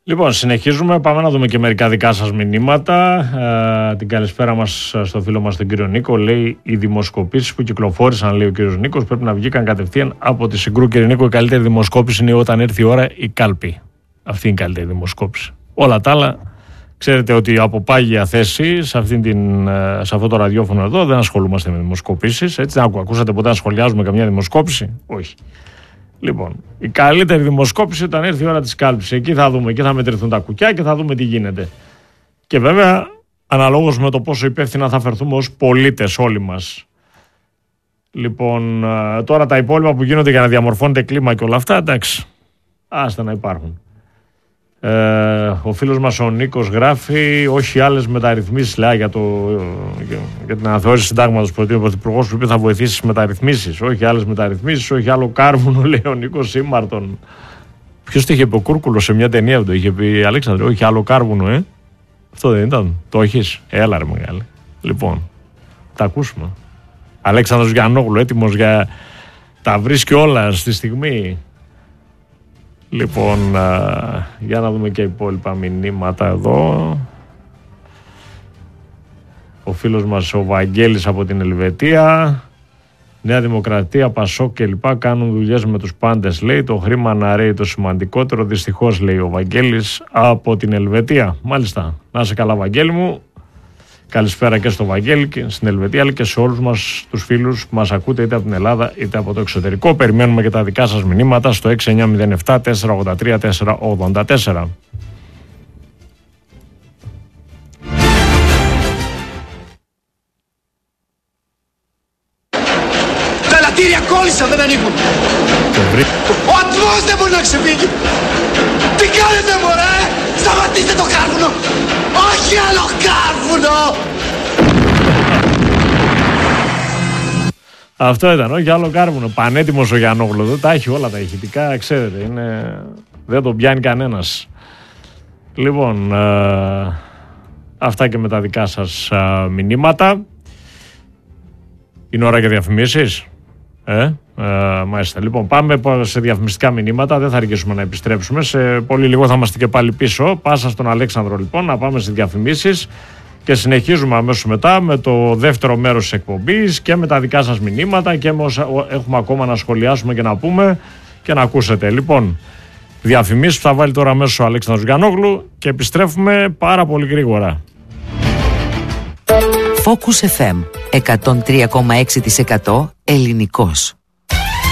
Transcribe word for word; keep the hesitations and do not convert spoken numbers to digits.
Λοιπόν, συνεχίζουμε. Πάμε να δούμε και μερικά δικά σας μηνύματα. Ε, την καλησπέρα μας στο φίλο μας τον κύριο Νίκο. Λέει: οι δημοσκοπήσεις που κυκλοφόρησαν, λέει ο κύριος Νίκος, πρέπει να βγήκαν κατευθείαν από τη Συγκρού. Κύριε Νίκο, η καλύτερη δημοσκόπηση είναι όταν έρθει η ώρα η κάλπη. Αυτή είναι η καλύτερη δημοσκόπηση. Όλα τα άλλα, ξέρετε ότι από πάγια θέση σε, αυτήν την, σε αυτό το ραδιόφωνο εδώ δεν ασχολούμαστε με δημοσκοπήσεις. Έτσι, δεν ακούσατε ποτέ να σχολιάζουμε καμιά δημοσκόπηση? Όχι. Λοιπόν, η καλύτερη δημοσκόπηση όταν έρθει η ώρα της κάλπης. Εκεί θα δούμε, εκεί θα μετρηθούν τα κουκιά και θα δούμε τι γίνεται. Και βέβαια, αναλόγως με το πόσο υπεύθυνα θα φερθούμε ως πολίτες όλοι μας. Λοιπόν, τώρα τα υπόλοιπα που γίνονται για να διαμορφώνεται κλίμα και όλα αυτά, εντάξει, άστα να υπάρχουν. Ε, ο φίλος μας ο Νίκος γράφει: όχι άλλες μεταρρυθμίσεις, λέει, για, το, για, για την αναθεώρηση συντάγματος που ο Πρωθυπουργός που είπε θα βοηθήσει στις μεταρρυθμίσεις. Όχι άλλες μεταρρυθμίσεις, όχι άλλο κάρβουνο, λέει ο Νίκος Σίμαρτον. Ποιος το είχε πει? Ο Κούρκουλος σε μια ταινία που το είχε πει, Αλέξανδρε, όχι άλλο κάρβουνο, ε. Αυτό δεν ήταν? Το έχεις? Έλα ρε μεγάλη. Λοιπόν, τα ακούσουμε. Αλέξανδρος Γιαννόγλου, έτοιμος για... τα βρίσκει όλα στη στιγμή. Λοιπόν, α, για να δούμε και υπόλοιπα μηνύματα εδώ. Ο φίλος μας ο Βαγγέλης από την Ελβετία. Νέα Δημοκρατία, Πασόκ και λοιπά κάνουν δουλειές με τους πάντες, λέει. Το χρήμα να ρέει το σημαντικότερο, δυστυχώς, λέει ο Βαγγέλης από την Ελβετία. Μάλιστα, να είσαι καλά Βαγγέλη μου. Καλησπέρα και στο Βαγγέλη και στην Ελβετία, αλλά και σε όλους μας τους φίλους που μας ακούτε είτε από την Ελλάδα είτε από το εξωτερικό. Περιμένουμε και τα δικά σας μηνύματα στο έξι εννιά μηδέν επτά τέσσερα ογδόντα τρία τέσσερα ογδόντα τέσσερα. Τα ελαττήρια κόλλησαν, δεν ανήκουν. Ο ατμός δεν μπορεί να ξεφύγει. Τι κάνετε μωρέ? Σταματήστε το κάρβουνο. Όχι άλλο κάρβουνο. Αυτό ήταν, όχι άλλο κάρβουνο. Πανέτοιμος ο Γιαννόγλου, τα έχει όλα τα ηχητικά, ξέρετε, είναι... δεν τον πιάνει κανένας. Λοιπόν, ε... αυτά και με τα δικά σας ε... μηνύματα. Είναι ώρα για διαφημίσεις. Ε, ε, μάλιστα. Λοιπόν, πάμε σε διαφημιστικά μηνύματα. Δεν θα αργήσουμε να επιστρέψουμε. Σε πολύ λίγο θα είμαστε και πάλι πίσω. Πάσα στον Αλέξανδρο, λοιπόν, να πάμε σε διαφημίσεις και συνεχίζουμε αμέσως μετά με το δεύτερο μέρος της εκπομπής και με τα δικά σας μηνύματα και με όσα έχουμε ακόμα να σχολιάσουμε και να πούμε και να ακούσετε. Λοιπόν, διαφημίσεις που θα βάλει τώρα αμέσως ο Αλέξανδρος Γιαννόγλου και επιστρέφουμε πάρα πολύ γρήγορα. Focus εφ εμ εκατόν τρία κόμμα έξι τοις εκατό ελληνικός.